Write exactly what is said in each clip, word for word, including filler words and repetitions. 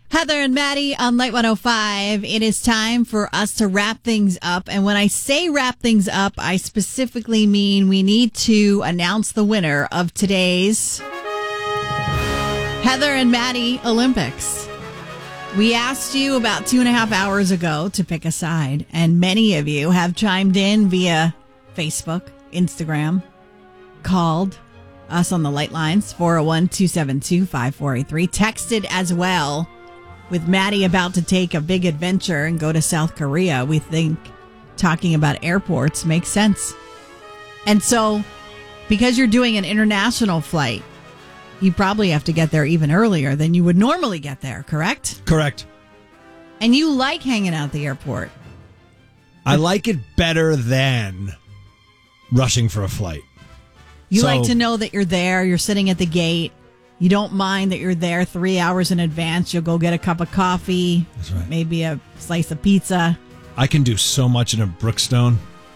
Heather and Maddie on Light one oh five. It is time for us to wrap things up. And when I say wrap things up, I specifically mean we need to announce the winner of today's Heather and Maddie Olympics. We asked you about two and a half hours ago to pick a side, and many of you have chimed in via Facebook, Instagram, called us on the light lines, four oh one, two seven two, five four eight three, texted as well. With Maddie about to take a big adventure and go to South Korea, we think talking about airports makes sense. And so, because you're doing an international flight, you probably have to get there even earlier than you would normally get there, correct? Correct. And you like hanging out at the airport. I like it better than rushing for a flight. You so, like to know that you're there, you're sitting at the gate. You don't mind that you're there three hours in advance. You'll go get a cup of coffee, that's right. Maybe a slice of pizza. I can do so much in a Brookstone.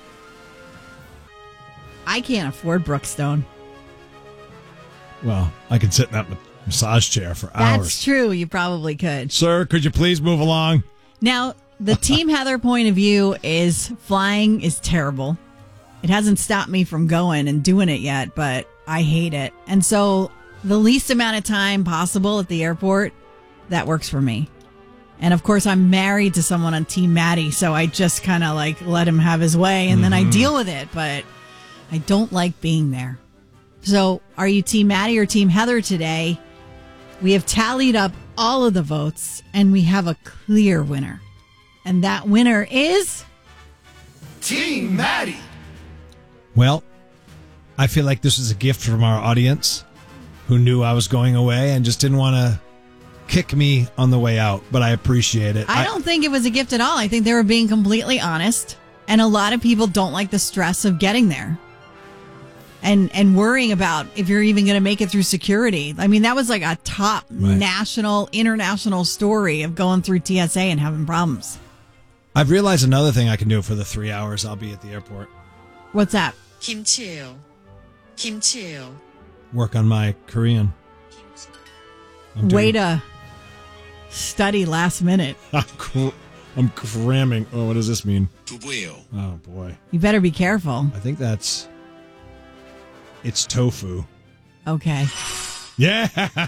I can't afford Brookstone. Well, I can sit in that massage chair for hours. That's true. You probably could. Sir, could you please move along? Now, the Team Heather point of view is flying is terrible. It hasn't stopped me from going and doing it yet, but I hate it. And so the least amount of time possible at the airport, that works for me. And of course, I'm married to someone on Team Maddie, so I just kind of like let him have his way and mm-hmm. then I deal with it. But I don't like being there. So are you Team Maddie or Team Heather today? We have tallied up all of the votes and we have a clear winner. And that winner is Team Maddie. Well, I feel like this is a gift from our audience who knew I was going away and just didn't want to kick me on the way out, but I appreciate it. I, I don't think it was a gift at all. I think they were being completely honest. And a lot of people don't like the stress of getting there. And and worrying about if you're even going to make it through security. I mean, that was like a top right. national, international story of going through T S A and having problems. I've realized another thing I can do for the three hours I'll be at the airport. What's that? Kimchi. Kimchi. Work on my Korean. I'm Way to study last minute. I'm, cr- I'm cramming. Oh, what does this mean? Oh, boy. You better be careful. I think that's... It's tofu. Okay. Yeah.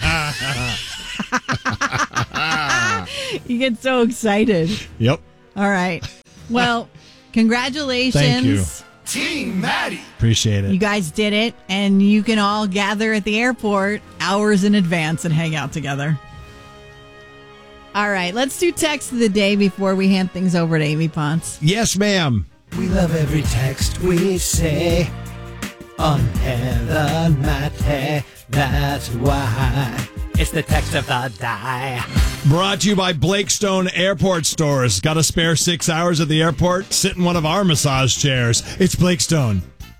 You get so excited. Yep. All right. Well, congratulations. Thank you. Team Maddie. Appreciate it. You guys did it, and you can all gather at the airport hours in advance and hang out together. All right. Let's do text of the day before we hand things over to Amy Ponce. Yes, ma'am. We love every text we say. On Heather and Maddie, that's why it's the text of the day. Brought to you by Blakestone Airport Stores. Got a spare six hours at the airport? Sit in one of our massage chairs. It's Blakestone.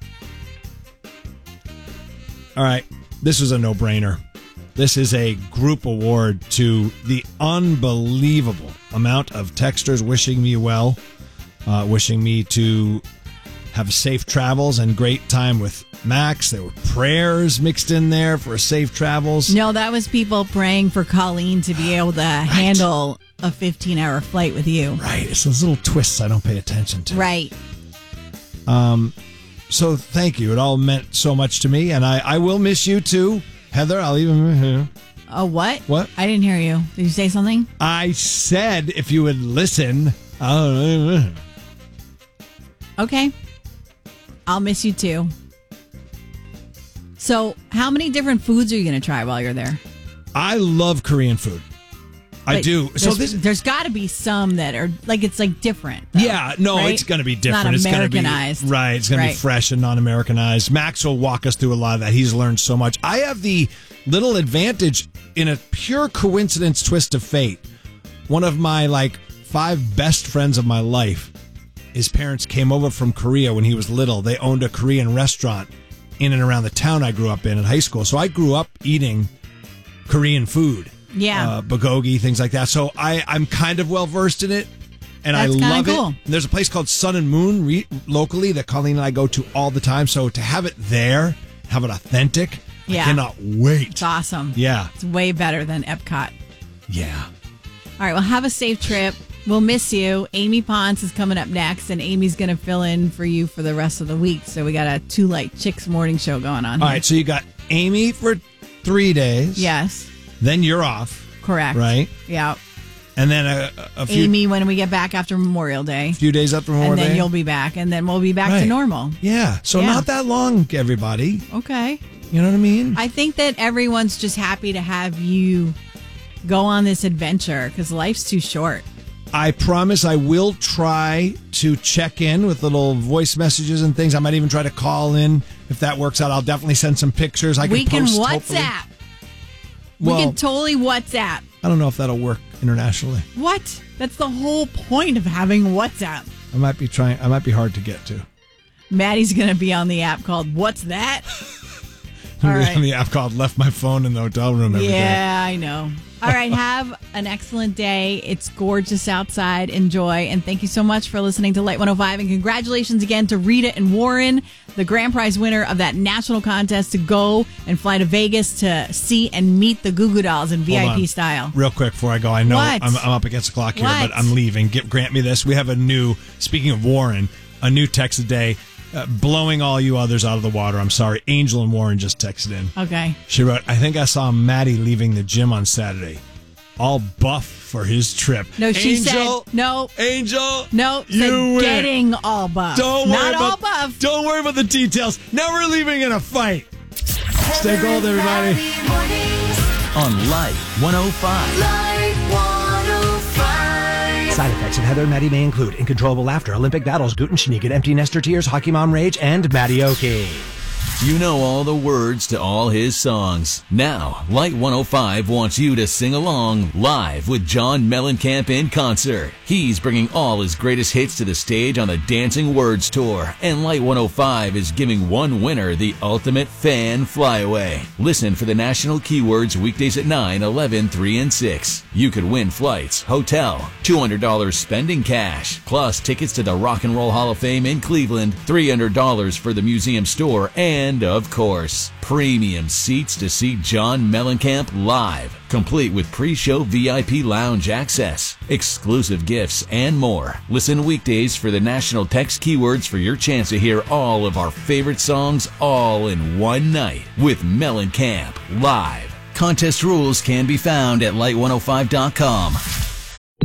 All right, this is a no-brainer. This is a group award to the unbelievable amount of texters wishing me well, uh, wishing me to have safe travels and great time with Max. There were prayers mixed in there for safe travels. No, that was people praying for Colleen to be able to right. handle a fifteen-hour flight with you. Right. It's those little twists I don't pay attention to. Right. Um. So thank you. It all meant so much to me, and I, I will miss you too, Heather. I'll even... Oh, what? What? I didn't hear you. Did you say something? I said if you would listen. Uh, okay. I'll miss you too. So, how many different foods are you going to try while you're there? I love Korean food. I but do. So there's, this, there's got to be some that are like it's like different. Though, yeah, no, right? it's going to be different. Not it's Americanized. Gonna be, right, it's going right. to be fresh and non-Americanized. Max will walk us through a lot of that. He's learned so much. I have the little advantage in a pure coincidence twist of fate. One of my like five best friends of my life, his parents came over from Korea when he was little. They owned a Korean restaurant in and around the town I grew up in in high school. So I grew up eating Korean food. Yeah. Uh, bulgogi, things like that. So I, I'm kind of well versed in it. And That's I love cool. it. And there's a place called Sun and Moon re- locally that Colleen and I go to all the time. So to have it there, have it authentic, yeah. I cannot wait. It's awesome. Yeah. It's way better than Epcot. Yeah. All right, well, have a safe trip. We'll miss you. Amy Ponce is coming up next, and Amy's going to fill in for you for the rest of the week. So we got a Two Light Chicks morning show going on. All here. right, so you got Amy for three days. Yes. Then you're off. Correct. Right? Yeah. And then a, a few Amy when we get back after Memorial Day. few days after Memorial And then Day. you'll be back, and then we'll be back Right. to normal. Yeah, so Yeah. not that long, everybody. Okay. You know what I mean? I think that everyone's just happy to have you go on this adventure because life's too short. I promise I will try to check in with little voice messages and things. I might even try to call in if that works out. I'll definitely send some pictures. I can We can post, WhatsApp. hopefully. We Well, can totally WhatsApp. I don't know if that'll work internationally. What? That's the whole point of having WhatsApp. I might be trying. I might be hard to get to. Maddie's going to be on the app called What's That? All right. On the app called "Left My Phone in the Hotel Room" every day. Yeah, I know. All right, have an excellent day. It's gorgeous outside. Enjoy. And thank you so much for listening to Light one oh five. And congratulations again to Rita and Warren, the grand prize winner of that national contest to go and fly to Vegas to see and meet the Goo Goo Dolls in V I P Hold on. style. Real quick before I go, I know What? I'm, I'm up against the clock here, What? but I'm leaving. Get, grant me this. We have a new, speaking of Warren, a new text a day, uh, blowing all you others out of the water. I'm sorry. Angel and Warren just texted in. Okay. She wrote, I think I saw Maddie leaving the gym on Saturday, all buff for his trip. No, she Angel, said, no, Angel, no, you said win. getting all buff. Don't worry Not about, all buff. Don't worry about the details. Never leaving in a fight. Stay gold, everybody. On Light one oh five. Side effects of Heather and Maddie may include uncontrollable laughter, Olympic battles, gluten schneeket, empty nester tears, hockey mom rage, and Maddie-oki. You know all the words to all his songs. Now, Light one oh five wants you to sing along live with John Mellencamp in concert. He's bringing all his greatest hits to the stage on the Dancing Words Tour, and Light one oh five is giving one winner the ultimate fan flyaway. Listen for the national keywords weekdays at nine, eleven, three, and six. You could win flights, hotel, two hundred dollars spending cash, plus tickets to the Rock and Roll Hall of Fame in Cleveland, three hundred dollars for the museum store, and And, of course, premium seats to see John Mellencamp live, complete with pre-show V I P lounge access, exclusive gifts, and more. Listen weekdays for the national text keywords for your chance to hear all of our favorite songs all in one night with Mellencamp live. Contest rules can be found at light one oh five dot com.